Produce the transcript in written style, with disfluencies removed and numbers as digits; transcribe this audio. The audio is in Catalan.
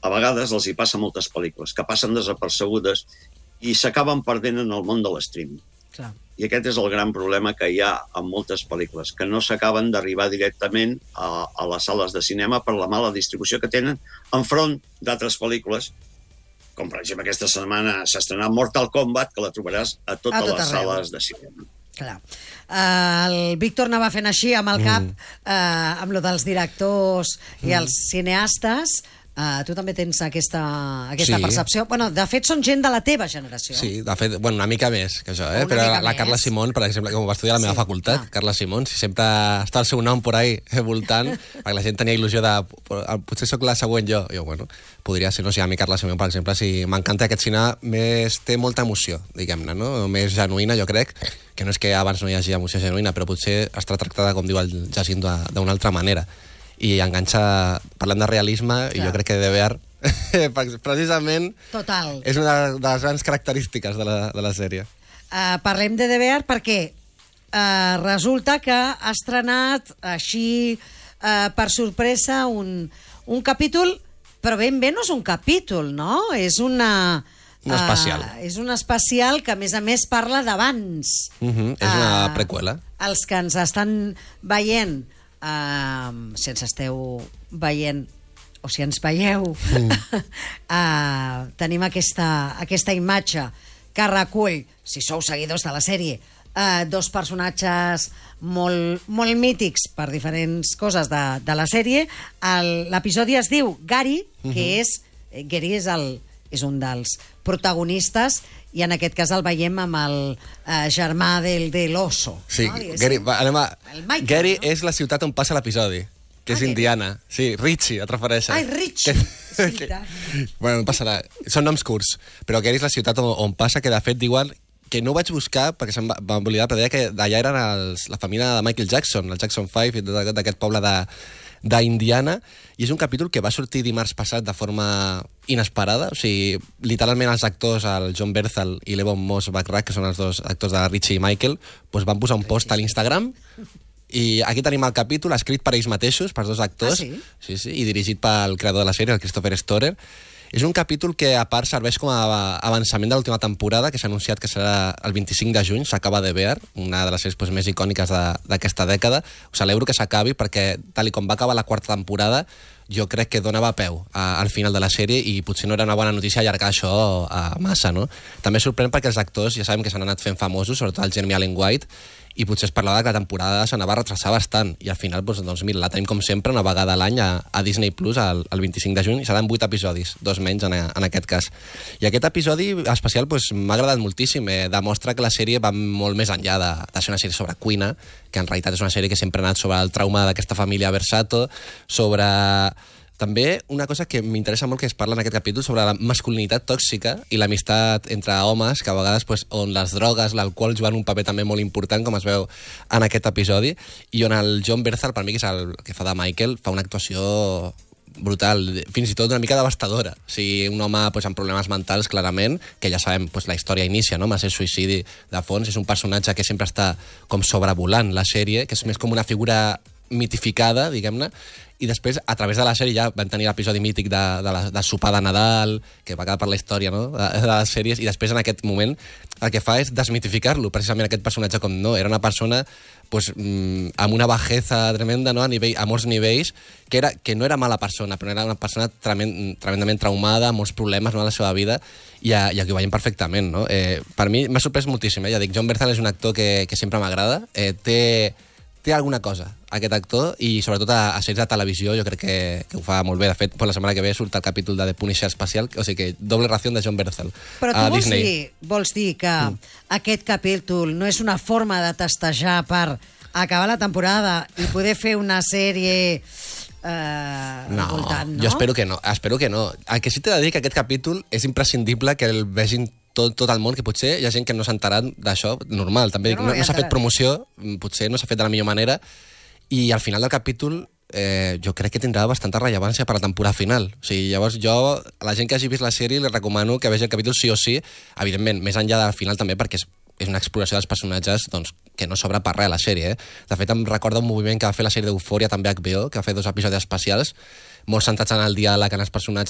a vegades els hi passa a moltes pel·lícules, que passen desapercebudes i s'acaben perdent en el món de l'streaming. Clar. I aquest és el gran problema que hi ha en moltes pel·lícules, que no s'acaben d'arribar directament a les sales de cinema per la mala distribució que tenen enfront d'altres pel·lícules, com per exemple aquesta setmana s'ha estrenat Mortal Kombat, que la trobaràs a totes les sales de cinema. Clar. El Víctor anava fent així amb el cap, amb lo dels directors i els cineastes. Tu també tens aquesta percepció. Bueno, de fet, són gent de la teva generació. Sí, de fet, una mica més que això, però la Carla Simón, per exemple, que va estudiar a la meva facultat, Carla Simón, si sempre està el seu nom por ahí voltant, perquè la gent tenia il·lusió de potser sóc la següent jo. Jo, bueno, podria ser, no sé, a mi Carla Simón, per exemple, si m'encanta aquest cine, té molta emoció, diguem-ne, no? Més genuïna, jo crec, que no és que abans no hi hagi emoció genuïna, però potser està tractada, com diu el Jacint, d'una altra manera. I enganxa, parlant de realisme, i jo crec que De Beer, precisament, és una de les grans característiques de la sèrie. Parlem de De Beer perquè resulta que ha estrenat així per sorpresa un capítol, però ben bé no és un capítol, no? És un especial. És un especial que, a més parla d'abans. És una preqüela. Els que ens estan veient, si ens esteu veient o si ens veieu, tenim aquesta imatge que recull, si sou seguidors de la sèrie, dos personatges molt mítics per diferents coses de la sèrie. L'episodi es diu Gary, que Gary és un dels protagonistes, i en aquest cas el veiem amb el germà de l'oso. Sí, Gary és la ciutat on passa l'episodi, que és Indiana. Sí, Richie, et refereixes. Ai, Richie! Bueno, passarà. Són noms curts, però Gary és la ciutat on passa, que de fet diuen que no ho vaig buscar perquè se'm va oblidar, però deia que d'allà eren la família de Michael Jackson, el Jackson 5, i d'aquest poble d'Indiana, i és un capítol que va sortir dimarts passat de forma inesperada. O sigui, literalment els actors, el Jon Bernthal i l'Evon Moss-Backrack, que són els dos actors de Richie i Michael, doncs van posar un post a l'Instagram, i aquí tenim el capítol escrit per ells mateixos, per dos actors, sí, i dirigit pel creador de la sèrie, el Christopher Storer. És un capítol que, a part, serveix com a avançament de l'última temporada, que s'ha anunciat que serà el 25 de juny, s'acaba De Beer, una de les sèries més icòniques d'aquesta dècada. Ho celebro que s'acabi perquè, tal com va acabar la quarta temporada, jo crec que donava peu al final de la sèrie i potser no era una bona notícia allargar això massa, no? També sorprèn perquè els actors ja sabem que s'han anat fent famosos, sobretot el Jeremy Allen White, i potser es parlava que la temporada s'anava a retrasar bastant, i al final, doncs mira, la tenim com sempre una vegada a l'any a Disney Plus el 25 de juny, i seran 8 episodis, 2 menys en aquest cas. I aquest episodi especial m'ha agradat moltíssim, demostra que la sèrie va molt més enllà de ser una sèrie sobre cuina, que en realitat és una sèrie que sempre ha anat sobre el trauma d'aquesta família Versato, sobre també una cosa que m'interessa molt que es parla en aquest capítol sobre la masculinitat tòxica i l'amistat entre homes, que a vegades on les drogues, l'alcohol juguen un paper també molt important, com es veu en aquest episodi, i on el Jon Bernthal, per mi, que és el que fa de Michael, fa una actuació brutal, fins i tot una mica devastadora. O sigui, un home amb problemes mentals, clarament, que ja sabem, la història inicia, no? Amb el suïcidi de fons, és un personatge que sempre està com sobrevolant la sèrie, que és més com una figura mitificada, diguem-ne, i després, a través de la sèrie, ja van tenir l'episodi mític de sopar de Nadal, que va quedar per la història, no?, de les sèries, i després, en aquest moment, el que fa és desmitificar-lo, precisament aquest personatge, com no, era una persona amb una bajeza tremenda, no?, a molts nivells, que no era mala persona, però era una persona tremendament traumada, amb molts problemes, no?, a la seva vida, i aquí ho veiem perfectament, no? Per mi m'ha sorprès moltíssim, ja dic, Jon Bernthal és un actor que sempre m'agrada, té alguna cosa, aquest actor, i sobretot a sèries de televisió jo crec que ho fa molt bé. De fet, la setmana que ve surt el capítol de The Punisher especial, o sigui que doble ració de Jon Bernthal. Però tu vols dir que aquest capítol no és una forma de testejar per acabar la temporada i poder fer una sèrie voltant, no? Jo espero que no. El que sí t'he de dir que aquest capítol és imprescindible que el vegin tot el món, que potser hi ha gent que no s'ha enterat d'això, normal, també no s'ha fet promoció, potser no s'ha fet de la millor manera, i al final del capítol jo crec que tindrà bastanta rellevància per la temporada final. O sigui, llavors jo, a la gent que hagi vist la sèrie, li recomano que vegi el capítol sí o sí, evidentment, més enllà del final també, perquè és una exploració dels personatges que no sobra per res a la sèrie. De fet, em recorda un moviment que va fer la sèrie d'Eufòria, també HBO, que va fer 2 episodis especials, molt centrats en el diàleg, en els personatges,